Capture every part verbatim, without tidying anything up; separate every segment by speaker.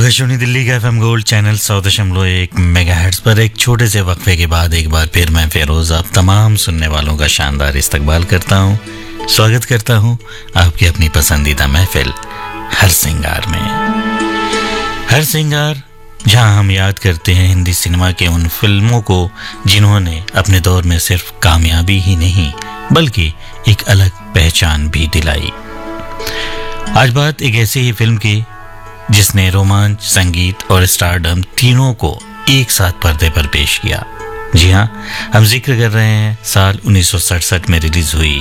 Speaker 1: आकाशवाणी दिल्ली का FM gold channel सौ दशमलव एक मेगाहर्ट्ज पर एक छोटे से वक्फे के बाद एक बार फिर मैं फेरोज आप तमाम सुनने वालों का शानदार इस्तकबाल करता हूं, स्वागत करता हूं आपकी अपनी पसंदीदा महफिल हर सिंगार में। हर सिंगार, जहां हम याद करते हैं हिंदी सिनेमा के उन फिल्मों को जिन्होंने अपने दौर में सिर्फ कामयाबी ही नहीं बल्कि एक अलग पहचान भी दिलाई। आज बात एक ऐसी ही फिल्म की जिसने रोमांच, संगीत और स्टारडम तीनों को एक साथ पर्दे पर पेश किया। जी हां, हम जिक्र कर रहे हैं साल उन्नीस सौ सड़सठ में रिलीज हुई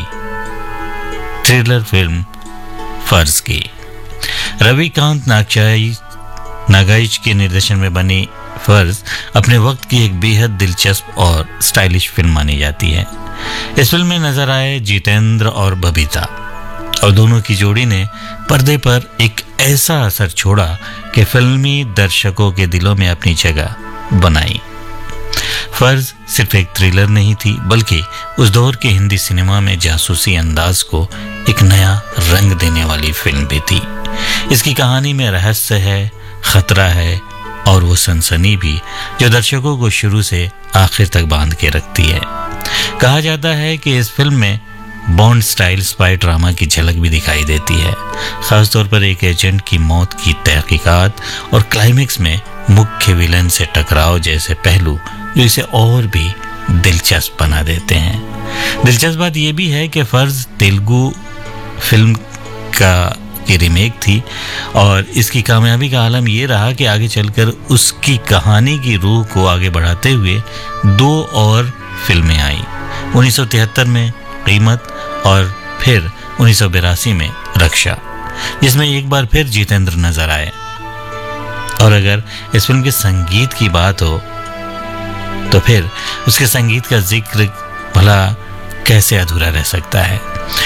Speaker 1: थ्रिलर फिल्म फर्ज की। रविकांत नागचाई नागाइच के निर्देशन में बनी फर्ज अपने वक्त की एक बेहद दिलचस्प और स्टाइलिश फिल्म मानी जाती है। इस फिल्म में नजर आए जितेंद्र और बबीता, और दोनों की जोड़ी ने पर्दे पर एक ऐसा असर छोड़ा कि फिल्मी दर्शकों के दिलों में अपनी जगह बनाई। फर्ज सिर्फ एक थ्रिलर नहीं थी बल्कि उस दौर के हिंदी सिनेमा में जासूसी अंदाज को एक नया रंग देने वाली फिल्म भी थी। इसकी कहानी में रहस्य है, खतरा है और वो सनसनी भी जो दर्शकों को शुरू से आखिर तक बांध के रखती है। कहा जाता है कि इस फिल्म में बॉन्ड स्टाइल स्पाई ड्रामा की झलक भी दिखाई देती है, खासतौर पर एक एजेंट की मौत की तहकीकात और क्लाइमेक्स में मुख्य विलन से टकराव जैसे पहलू जो इसे और भी दिलचस्प बना देते हैं। दिलचस्प बात यह भी है कि फर्ज तेलुगु फिल्म का की रीमेक थी और इसकी कामयाबी का आलम यह रहा कि आगे चलकर उसकी कहानी की रूह को आगे बढ़ाते हुए दो और फिल्में आई। उन्नीस सौ तिहत्तर में कीमत और फिर उन्नीस सौ बिरासी में रक्षा, जिसमें एक बार फिर जितेंद्र नजर आए। और अगर इस फिल्म के संगीत की बात हो तो फिर उसके संगीत का जिक्र भला कैसे अधूरा रह सकता है।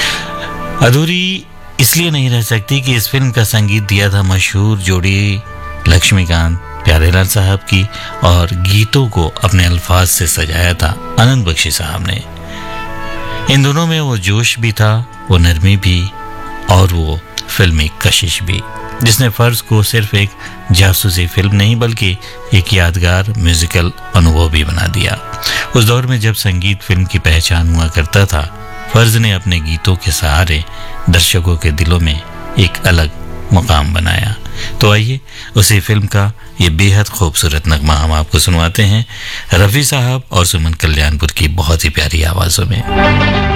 Speaker 1: अधूरी इसलिए नहीं रह सकती कि इस फिल्म का संगीत दिया था मशहूर जोड़ी लक्ष्मीकांत प्यारेलाल साहब की, और गीतों को अपने अल्फाज से सजाया था आनंद बख्शी साहब ने। इन दोनों में वो जोश भी था, वो नरमी भी और वो फिल्मी कशिश भी, जिसने फर्ज को सिर्फ एक जासूसी फिल्म नहीं बल्कि एक यादगार म्यूजिकल अनुभव भी बना दिया। उस दौर में जब संगीत फिल्म की पहचान हुआ करता था, फर्ज ने अपने गीतों के सहारे दर्शकों के दिलों में एक अलग मुकाम बनाया। तो आइए उसी फिल्म का ये बेहद खूबसूरत नगमा हम आपको सुनवाते हैं रफ़ी साहब और सुमन कल्याणपुर की बहुत ही प्यारी आवाज़ों में।